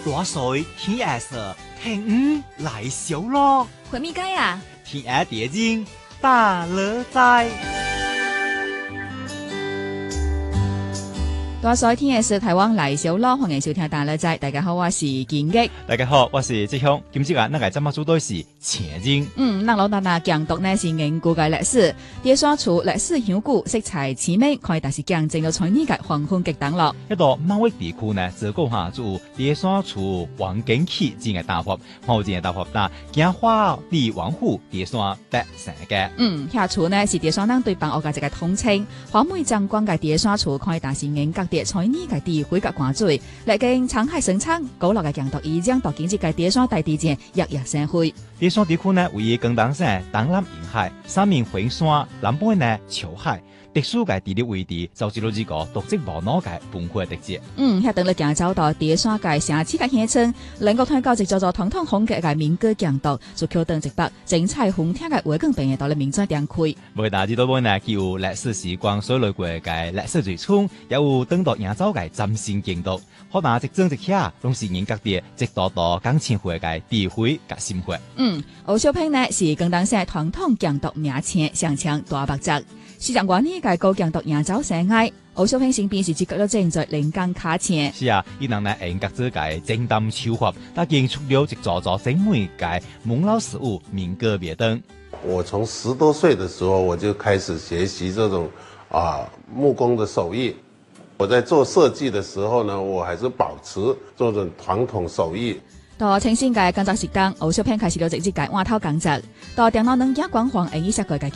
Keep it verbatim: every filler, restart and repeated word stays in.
大水天下色，天五來小咯。 回咪街啊？ 天下蝶精大樂在。 大水天嘅是台灣來小咯，歡迎收聽大樂在。大家好，我是建吉。 大家好，我是志雄。今次啊，那個節目組都是前進。 嗯，那老大那講讀呢是研究嘅歷史，蝶山厝歷史悠久，色彩鮮美，可以但是見證到在呢個黃昏極等咯。 一到某一地區呢，自古下就蝶山厝黃景起之嘅大佛，好之嘅大佛啦，驚花地王府蝶山得成嘅。 嗯，遐厝呢是蝶山人對邦學嘅一個統稱，華美壯觀嘅蝶山厝，可以但是研究蝶在呢個地區嘅關注，歷經滄海生產，古老嘅強度已將到經濟嘅蝶山大地前日日生輝。 蝶山地區呢，位於廣東省東南沿海，三面環山，南北呢潮海，特殊嘅地理位置，造就咗呢個獨特無二嘅文化特質。 嗯，遐等你行走到蝶山嘅城市嘅鄉村，能夠睇到一座座傳統風格嘅民歌強度，就橋登一北，精彩風聽嘅畫景平嘅到了民眾點開。 每大知道本呢，既有歷史時光所累過嘅歷史最初，也有等到營造嘅嶄新景度。可能一整一下，攏是人各地直到到講千回嘅智慧甲心血。 嗯，歐小平呢是廣東省傳統強度名稱上槍大目澤。市長關呢個高強度營造生涯，歐小平身邊是接觸咗正在臨江卡錢。 是啊，伊人呢用各自嘅精擔手法，但建出了一座座精美嘅蒙老事物民歌別燈。 我從十多歲的時候，我就開始學習這種啊木工的手藝。我在做設計的時候呢，我還是保持這種傳統手藝。 到清新嘅工作時間，歐小平開始了直接嘅換頭工作。到電腦能力廣泛，而以設計嘅